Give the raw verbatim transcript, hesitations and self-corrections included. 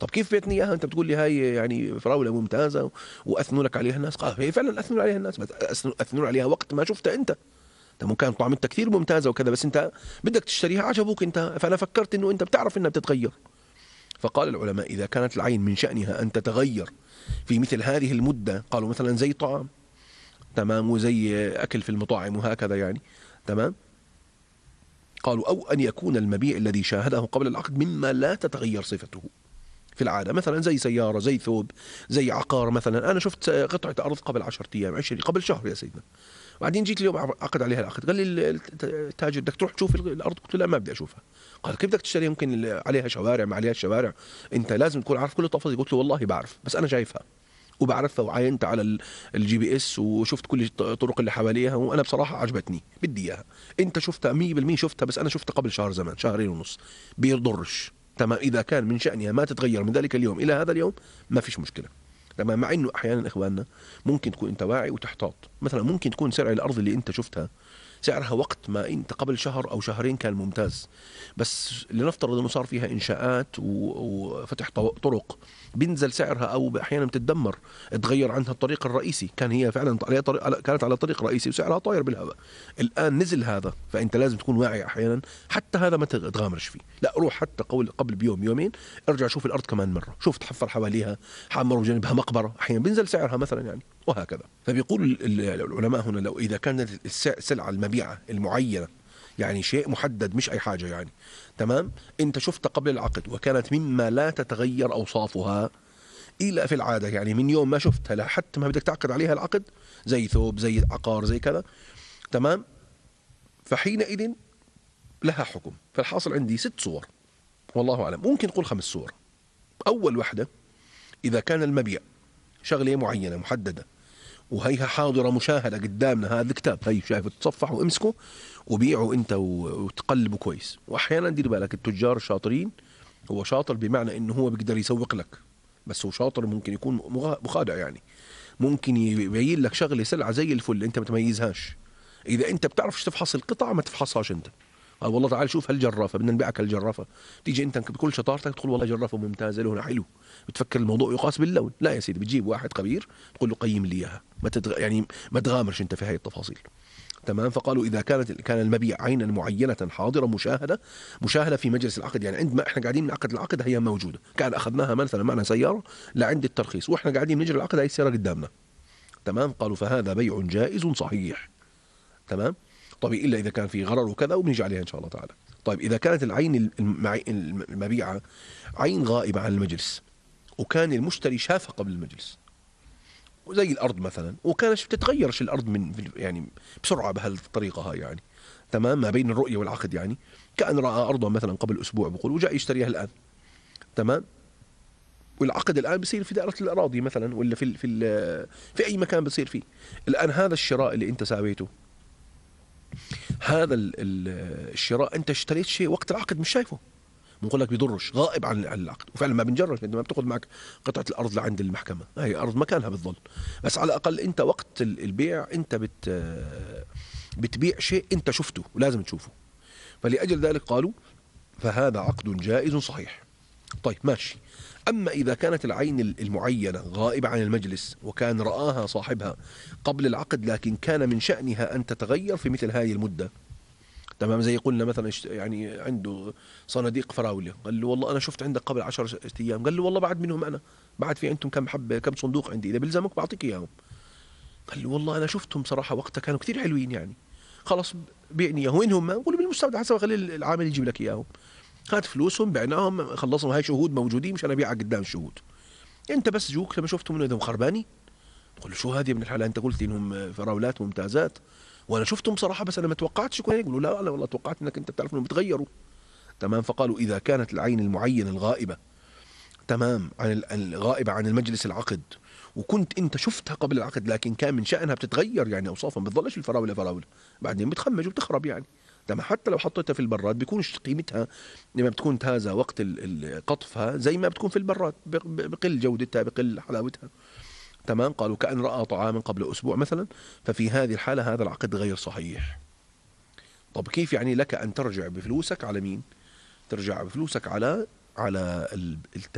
طب كيف بيتني اياها انت بتقول لي هاي يعني فراوله ممتازه واثنوا لك عليها الناس؟ قال هي فعلا اثنوا عليها الناس، بس اثنوا أثنوا عليها وقت ما شفتها انت. انت ممكن طعمتها كثير ممتازه وكذا، بس انت بدك تشتريها عجبوك انت، فانا فكرت انه انت بتعرف انها بتتغير. فقال العلماء اذا كانت العين من شانها ان تتغير في مثل هذه المده، قالوا مثلا زي طعام، تمام، وزي اكل في المطاعم وهكذا يعني، تمام، قالوا او ان يكون المبيع الذي شاهده قبل العقد مما لا تتغير صفته في العاده، مثلا زي سياره، زي ثوب، زي عقار. مثلا انا شفت قطعه ارض قبل عشرة ايام، عشرين، قبل شهر يا سيدنا، بعدين جيت اليوم عقد عليها العقد، قال لي التاجر بدك تروح تشوف الارض؟ قلت له لا ما بدي اشوفها. قال كيف بدك تشتري؟ يمكن عليها شوارع ما عليها شوارع، انت لازم تكون عارف كل التفاصيل. قلت له والله بعرف، بس انا شايفها وبعرفها وعاينت على الجي بي اس وشفت كل الطرق اللي حواليها، وانا بصراحه عجبتني بدي اياها. انت شفتها مية بالمية شفتها، بس انا شفتها قبل شهر زمان، شهرين ونص، بيضرش. تمام، اذا كان من شانها ما تتغير من ذلك اليوم الى هذا اليوم ما فيش مشكله. تمام، مع انه احيانا اخواننا ممكن تكون انت واعي وتحتاط، مثلا ممكن تكون سعر الارض اللي انت شفتها سعرها وقت ما انت قبل شهر او شهرين كان ممتاز، بس لنفترض انه صار فيها انشاءات وفتح طرق، بينزل سعرها او احيانا بتتدمر، تغير عنها الطريق الرئيسي، كان هي فعلا على طريق، كانت على طريق رئيسي وسعرها طاير بالهواء، الان نزل هذا، فانت لازم تكون واعي احيانا، حتى هذا ما تغامرش فيه، لا روح حتى قبل قبل بيوم يومين ارجع شوف الارض كمان مره، شوف تحفر حواليها، حمروا جنبها مقبره، احيانا بينزل سعرها مثلا يعني، وهكذا. فبيقول العلماء هنا لو اذا كانت السلعه المبيعه المعينه يعني شيء محدد مش اي حاجه يعني، تمام، انت شفتها قبل العقد وكانت مما لا تتغير اوصافها الى في العاده، يعني من يوم ما شفتها لحتى ما بدك تعقد عليها العقد، زي ثوب، زي عقار، زي كذا، تمام، فحينئذ لها حكم. فالحاصل عندي ست صور والله اعلم، ممكن نقول خمس صور. اول وحده اذا كان المبيع شغله معينه محدده وهيها حاضره مشاهده قدامنا، هذا كتاب هي شايف، تصفح وامسكه وبيعه انت وتقلبه كويس. واحيانا دير بالك التجار الشاطرين، هو شاطر بمعنى انه هو بيقدر يسوق لك، بس هو شاطر ممكن يكون مخادع يعني، ممكن يبين لك شغله سلعه زي الفل انت ما تميزهاش، اذا انت بتعرفش تفحص القطع ما تفحصهاش انت. قال والله تعال شوف هالجرافه، بدنا نبيعك هالجرافه، تيجي انت بكل شطارتك تقول والله جرافه ممتازه لونها حلو، بتفكر الموضوع يقاس باللون، لا يا سيدي، بتجيب واحد خبير تقول له قيم لي اياها، ما تتغ... يعني ما تغامرش انت في هاي التفاصيل. تمام، فقالوا اذا كانت كان المبيع عينا معينه حاضره مشاهده، مشاهده في مجلس العقد، يعني عندما احنا قاعدين نعقد العقد هي موجوده، كان اخذناها مثلا معنا سياره لعند الترخيص واحنا قاعدين نجري العقد هي السياره قدامنا، تمام، قالوا فهذا بيع جائز صحيح. تمام، طيب الا اذا كان في غرر وكذا وبنيجي عليها ان شاء الله تعالى. طيب اذا كانت العين المبيعه عين غائبه عن المجلس وكان المشتري شافها قبل المجلس، وزي الارض مثلا، وكانت بتتغيرش الارض من يعني بسرعه بهالطريقه هاي يعني، تمام، ما بين الرؤيه والعقد يعني، كان راى ارضا مثلا قبل اسبوع بقول وجاء يشتريها الان، تمام، والعقد الان بصير في دائره الاراضي مثلا، ولا في في في اي مكان بصير فيه. الان هذا الشراء اللي انت ساويته، هذا الشراء انت اشتريت شيء وقت العقد مش شايفه، بنقول لك بيضرش، غائب عن العقد، وفعلا ما بنجرش، انت ما بتاخذ معك قطعه الارض لعند المحكمه، هي ارض مكانها بتظل، بس على الاقل انت وقت البيع انت بت بتبيع شيء انت شفته ولازم تشوفه. فلاجل ذلك قالوا فهذا عقد جائز صحيح. طيب ماشي. اما اذا كانت العين المعينه غائبه عن المجلس وكان راها صاحبها قبل العقد لكن كان من شانها ان تتغير في مثل هذه المده، تمام، زي قلنا مثلا يعني عنده صناديق فراوله، قال له والله انا شفت عندك قبل عشرة ايام، قال له والله بعد منهم انا، بعد في عندكم كم حبه كم صندوق عندي، اذا بلزمك بعطيك اياهم. قال له والله انا شفتهم صراحه وقتها كانوا كثير حلوين يعني، خلص بيعني اياهم، وين هم؟ قول بالمستودع حسب، خلي العامل يجيب لك اياهم، هات فلوسهم بعناهم خلصهم، هاي شهود موجودين مشان ابيعها قدام الشهود، انت بس جوك لما شفتهم انهم خربانين تقول له شو هذه يا ابن الحلال، انت قلت انهم فراولات ممتازات وانا شفتهم صراحه بس انا ما توقعتش يكون هيك، يقولوا لا انا والله توقعت انك انت بتعرف انهم بتغيروا. تمام، فقالوا اذا كانت العين المعينه الغائبه، تمام، عن الغائبه عن المجلس العقد وكنت انت شفتها قبل العقد لكن كان من شانها بتتغير يعني اوصافها، ما بتضلش الفراوله فراوله، بعدين بتخمج وبتخرب يعني، تمام، حتى لو حطيتها في البراد بيكونش قيمتها لما بتكون تازه وقت قطفها زي ما بتكون في البراد، بقل جودتها بقل حلاوتها. تمام، قالوا كأن رأى طعاما قبل أسبوع مثلا، ففي هذه الحالة هذا العقد غير صحيح. طب كيف يعني لك أن ترجع بفلوسك على مين؟ ترجع بفلوسك على على